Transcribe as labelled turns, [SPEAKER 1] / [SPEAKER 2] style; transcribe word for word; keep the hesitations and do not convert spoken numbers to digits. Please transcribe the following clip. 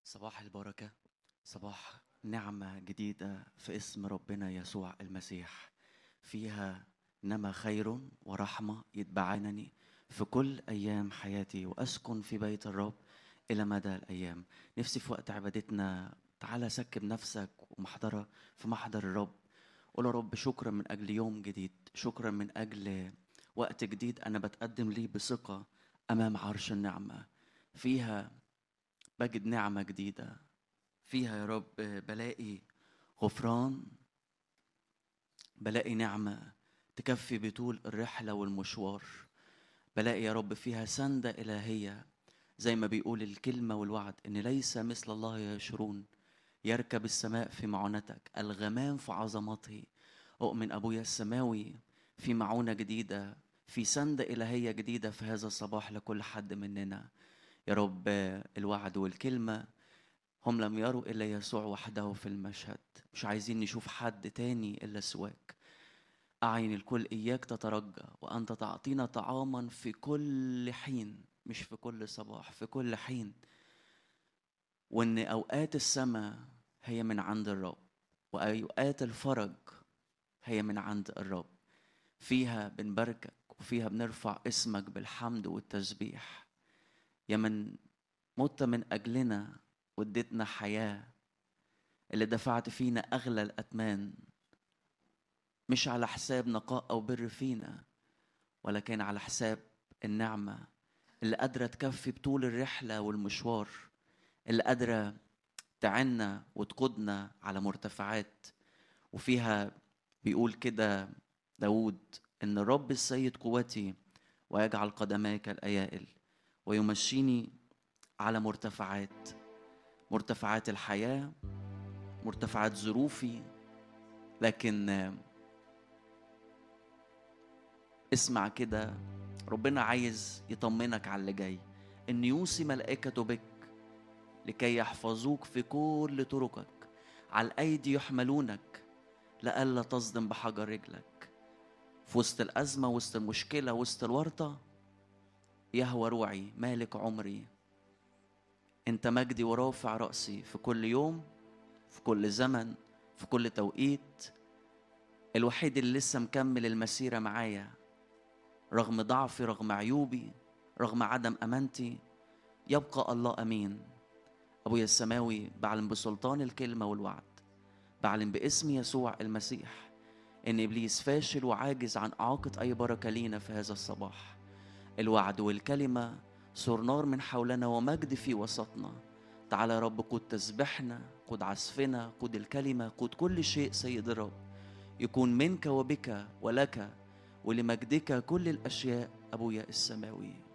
[SPEAKER 1] صباح البركة، صباح نعمة جديدة في اسم ربنا يسوع المسيح. فيها نما خير ورحمة يتبعانني في كل أيام حياتي، وأسكن في بيت الرب إلى مدى الأيام. نفسي في وقت عبادتنا تعالى سكب نفسك ومحضرة في محضر الرب. قول يا رب شكرا من أجل يوم جديد، شكرا من أجل وقت جديد أنا بتقدم ليه بثقة أمام عرش النعمة. فيها بجد نعمة جديدة، فيها يا رب بلاقي غفران، بلاقي نعمة تكفي بطول الرحلة والمشوار. بلاقي يا رب فيها سندة إلهية، زي ما بيقول الكلمة والوعد إن ليس مثل الله يشرون. يركب السماء في معونتك، الغمام في عظمته. أؤمن أبويا السماوي في معونة جديدة، في سندة إلهية جديدة في هذا الصباح لكل حد مننا. يا رب الوعد والكلمة هم لم يروا إلا يسوع وحده في المشهد، مش عايزين نشوف حد تاني إلا سواك. أعين الكل إياك تترجى، وأنت تعطينا طعاما في كل حين، مش في كل صباح، في كل حين. وإن أوقات السماء هي من عند الرب، وأوقات الفرج هي من عند الرب. فيها بنباركك وفيها بنرفع اسمك بالحمد والتسبيح. يا من مت من أجلنا واديتنا حياة، اللي دفعت فينا أغلى الأثمان، مش على حساب نقاء أو بر فينا، ولكن على حساب النعمة اللي قادرة تكفي بطول الرحلة والمشوار، اللي قادرة تعنا وتقودنا على مرتفعات. وفيها بيقول كده داود إن الرب السيد قوتي، ويجعل قدماي كالأيائل، ويمشيني على مرتفعات، مرتفعات الحياة، مرتفعات ظروفي. لكن اسمع كده، ربنا عايز يطمنك على اللي جاي، ان يوصي ملائكته بك لكي يحفظوك في كل طرقك، على الايدي يحملونك لئلا تصدم بحجر رجلك. في وسط الازمه، وسط المشكله، وسط الورطه، يهوى روعي مالك عمري. انت مجدي ورافع راسي في كل يوم، في كل زمن، في كل توقيت. الوحيد اللي لسه مكمل المسيره معايا رغم ضعفي، رغم عيوبي، رغم عدم امانتي، يبقى الله امين. ابويا السماوي بعلم بسلطان الكلمه والوعد، بعلم باسم يسوع المسيح ان ابليس فاشل وعاجز عن اعاقه اي بركه لينا في هذا الصباح. الوعد والكلمه سور نار من حولنا ومجد في وسطنا. تعالى يا رب، قود تسبحنا، قود عزفنا، قود الكلمه، قود كل شيء سيد الرب. يكون منك وبك ولك ولمجدك كل الاشياء ابويا السماوي.